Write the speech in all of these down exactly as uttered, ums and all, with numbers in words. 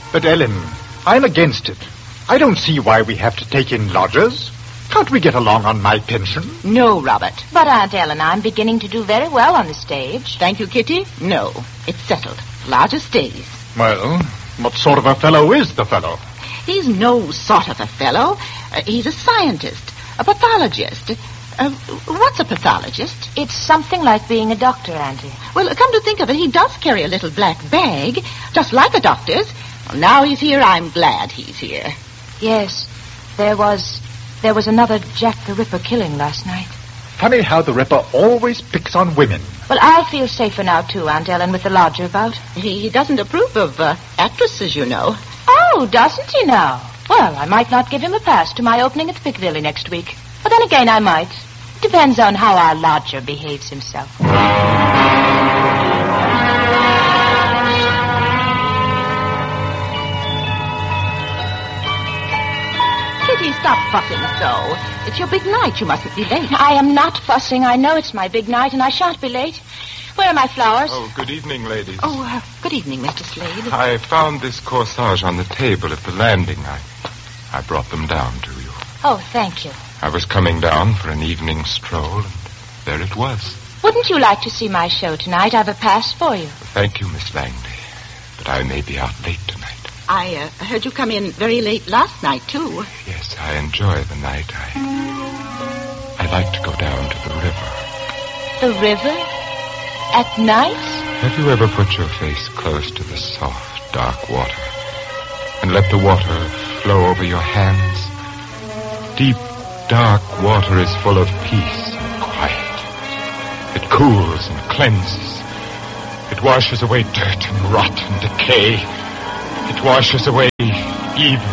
But, Ellen, I'm against it. I don't see why we have to take in lodgers. Can't we get along on my pension? No, Robert. But, Aunt Ellen, I'm beginning to do very well on the stage. Thank you, Kitty. No, it's settled. Lodger stays. Well, what sort of a fellow is the fellow? He's no sort of a fellow. Uh, he's a scientist, a pathologist. Uh, what's a pathologist? It's something like being a doctor, Auntie. Well, come to think of it, he does carry a little black bag, just like a doctor's. Well, now he's here, I'm glad he's here. Yes, there was... There was another Jack the Ripper killing last night. Funny how the Ripper always picks on women. Well, I'll feel safer now, too, Aunt Ellen, with the lodger about. He, he doesn't approve of uh, actresses, you know. Oh, doesn't he now? Well, I might not give him a pass to my opening at the Piccadilly next week. But then again, I might. Depends on how our lodger behaves himself. Kitty, stop fussing so. It's your big night. You mustn't be late. I am not fussing. I know it's my big night, and I shan't be late. Where are my flowers? Oh, good evening, ladies. Oh, uh, good evening, Mister Slade. I found this corsage on the table at the landing. I, I brought them down to you. Oh, thank you. I was coming down for an evening stroll, and there it was. Wouldn't you like to see my show tonight? I've a pass for you. Thank you, Miss Langley, but I may be out late tonight. I uh, heard you come in very late last night, too. Yes, I enjoy the night. I, I like to go down to the river. The river? At night? Have you ever put your face close to the soft, dark water and let the water flow over your hands? Deep, dark water is full of peace and quiet. It cools and cleanses. It washes away dirt and rot and decay. It washes away evil.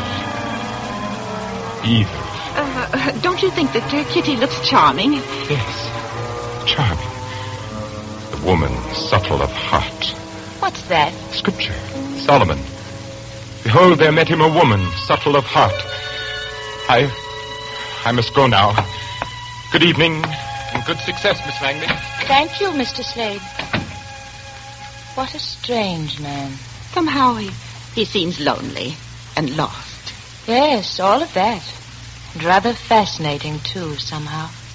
Evil. Uh, don't you think that uh, Kitty looks charming? Yes, charming. The woman subtle of heart. What's that? Scripture. Solomon. Behold, there met him a woman subtle of heart. I... I must go now. Good evening and good success, Miss Langley. Thank you, Mister Slade. What a strange man. Somehow he, he seems lonely and lost. Yes, all of that. And rather fascinating, too, somehow.